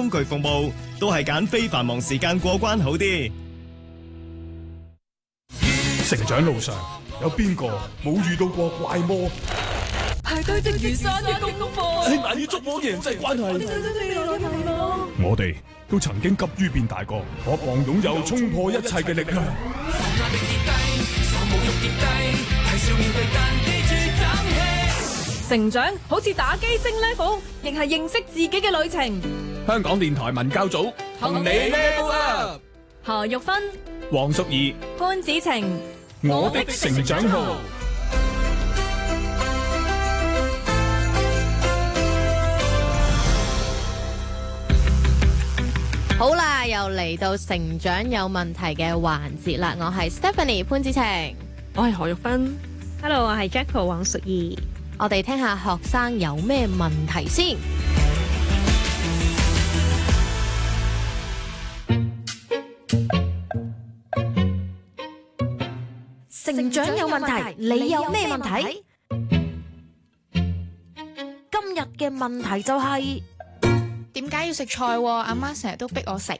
工具服務，都係揀非繁忙時間過關好啲。 成長路上有邊個冇遇到過怪魔？ 排隊積如山嘅功課， 係難以捉摸嘅人際關係。 我哋都曾經急於變大個，渴望擁有衝破一切嘅力量。 成長好似打機升 level， 亦係認識自己嘅旅程。 香港電台文教組同你 level up。 何玉芬、 黃淑儀、 潘子晴， 我的成長號。 好啦，又嚟到成長有問題嘅環節啦。我係 Stephanie 潘子晴， 我係何玉芬。 Hello， 我係 Jacko 黃淑儀。 我哋聽下學生有咩問題先。成長有問題，你有咩問題？今日嘅問題就係點解要食菜喎？阿媽成日都逼我食。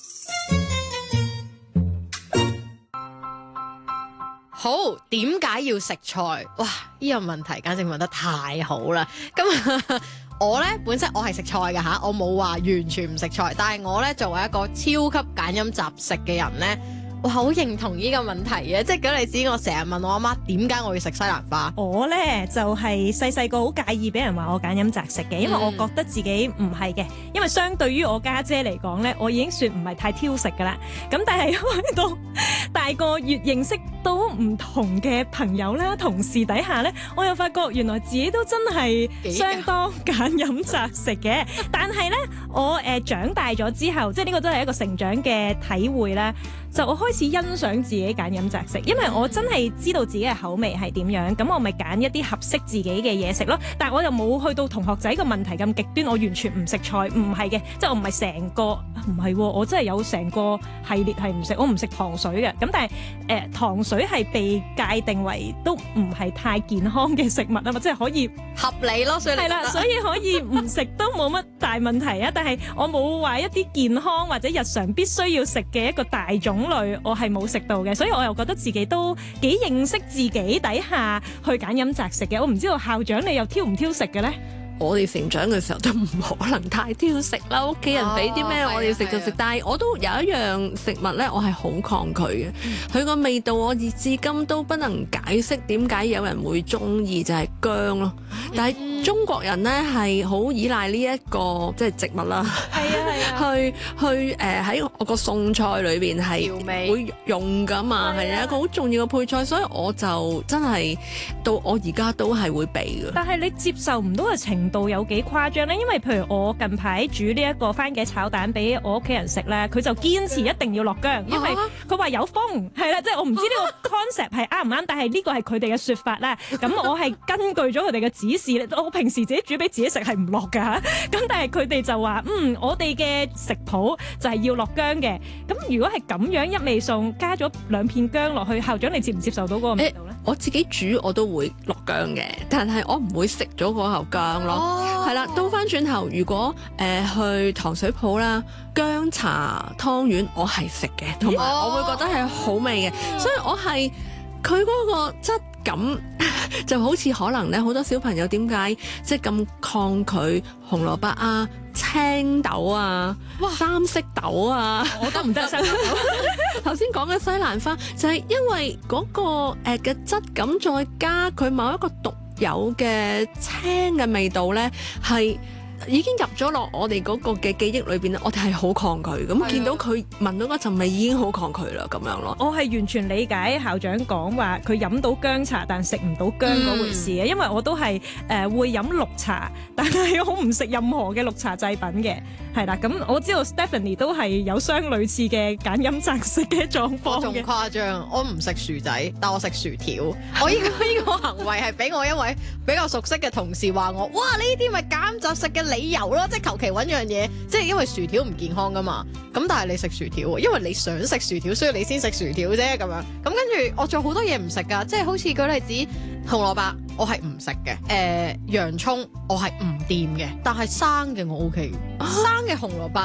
好，點解要食菜？哇！呢個問題簡直問得太好啦。咁我呢，本身我係食菜㗎吓，我冇話完全唔食菜。但係我呢，作為一個超級揀飲擇食嘅人呢，我好認同呢個問題嘅。即係舉例子，我成日問我阿媽點解我要食西蘭花。 我呢就係細個好介意俾人話我揀飲擇食嘅，因為我覺得自己唔係嘅。因為相對於我家姐嚟講呢，我已經算唔係太挑食噶啦。咁但係去到大個越認識到唔同嘅朋友啦、同事底下呢，我又發覺原來自己都真係相當揀飲擇食嘅。但係呢，我長大咗之後，即係呢個都係一個成長嘅體會啦。就我開始欣賞自己揀飲擇食，因為我真係知道自己嘅口味係點樣，咁我咪揀一啲合適自己嘅嘢食咯。但係我又冇去到同學仔個問題咁極端，我完全唔食菜，唔係嘅，即係我唔係成個，唔係，我真係有成個系列係唔食，我唔食糖水嘅。咁但係糖水係被界定為都唔係太健康嘅食物啊嘛，即係可以合理咯，所以係啦， 所以可以唔食都冇乜大問題啊。但係我冇話一啲健康或者日常必須要食嘅一個大種類，我係冇食到嘅，所以我又覺得自己都幾認識自己底下去揀飲擇食嘅。我唔知道校長你又挑唔挑食嘅呢？ 我哋成長嘅時候都唔可能太挑食啦，屋企人俾啲咩我哋食就食。但係我都有一樣食物咧，我係好抗拒嘅。佢個味道我至今都不能解釋點解有人會中意，就係薑咯。但係中國人咧係好依賴呢一個即係植物啦，去喺我個餸菜裏邊係會用噶嘛，係一個好重要嘅配菜，所以我就真係到我而家都係會避嘅。 但係你接受唔到嘅程度有幾誇張咧？因為譬如我近排煮呢一個番茄炒蛋俾我屋企人食咧，佢就堅持一定要落薑，因為佢話有風，係啦，即係我唔知呢個 concept 係啱唔啱，但係呢個係佢哋嘅說法啦。咁我係根據咗佢哋嘅指示，我平時自己煮俾自己食係唔落噶吓。咁但係佢哋就話我哋嘅食譜就係要落薑嘅。咁如果係咁樣一味餸加咗2片薑落去，校長你接唔接受到嗰個味道咧？ 我自己煮我都會落薑嘅，但係我唔會食咗嗰口薑咯。係啦，倒翻轉頭，如果去糖水鋪啦，薑茶湯圓我係食嘅，同埋我會覺得係好味嘅，所以我係佢嗰個質感就好似可能咧好多小朋友點解即係咁抗拒紅蘿蔔啊、青豆啊、三色豆啊， 我都唔得三色豆。 頭先講嘅西蘭花就係因為嗰個嘅質感，再加佢某一個獨有嘅青嘅味道咧，係已經入咗落我哋嗰個嘅記憶裏邊咧，我哋係好抗拒。咁見到佢聞到嗰陣味已經好抗拒啦，咁樣咯。 我係完全理解校長講話佢飲到薑茶但食唔到薑嗰回事嘅，因為我都係會飲綠茶，但係我唔食任何嘅綠茶製品嘅，係啦。咁我知道 Stephanie 都係有相類似嘅揀飲擇食嘅狀況嘅。 我仲誇張，我唔食薯仔，但我食薯條。我呢個行為係俾我一位比較熟悉嘅同事話我，哇！呢啲咪揀飲擇食嘅理由咯，即係求其揾樣嘢，即係因為薯條唔健康噶嘛。咁但係你食薯條，因為你想食薯條，所以你先食薯條啫咁樣。咁跟住我仲好多嘢唔食噶，即係好似舉例子，紅蘿蔔我係唔食嘅，洋葱我係唔掂嘅，但係生嘅我 OK，生嘅紅蘿蔔